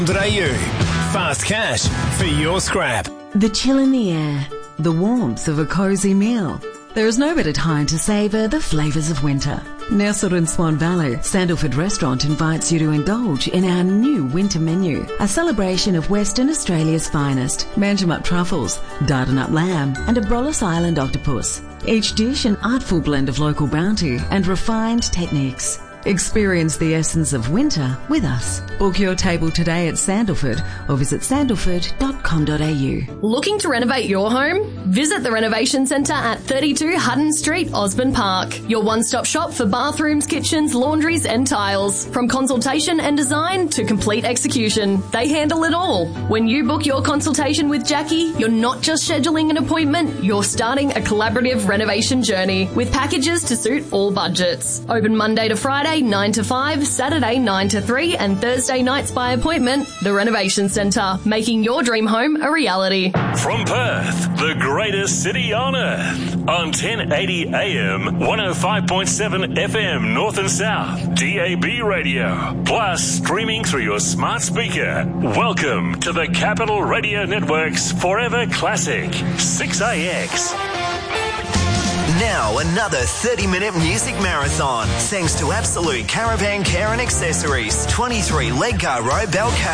Fast cash for your scrap. The chill in the air, the warmth of a cosy meal. There is no better time to savour the flavours of winter. Nestled in Swan Valley, Sandalford Restaurant invites you to indulge in our new winter menu, a celebration of Western Australia's finest, Manjimup truffles, Dardanup lamb and a Brollis Island octopus. Each dish an artful blend of local bounty and refined techniques. Experience the essence of winter with us. Book your table today at Sandalford or visit sandalford.com.au. Looking to renovate your home? Visit the Renovation Centre at 32 Hutton Street, Osborne Park. Your one-stop shop for bathrooms, kitchens, laundries and tiles. From consultation and design to complete execution, they handle it all. When you book your consultation with Jackie, you're not just scheduling an appointment, you're starting a collaborative renovation journey with packages to suit all budgets. Open Monday to Friday 9 to 5, Saturday 9 to 3 and Thursday nights by appointment. The Renovation Centre, making your dream home a reality. From Perth, the greatest city on earth, on 1080 AM, 105.7 FM North and South, DAB radio, plus streaming through your smart speaker. Welcome to the Capital Radio Network's Forever Classic, 6AX. Now another 30-minute music marathon, thanks to Absolute Caravan Care and Accessories, 23 Ledgar Road, Belcare.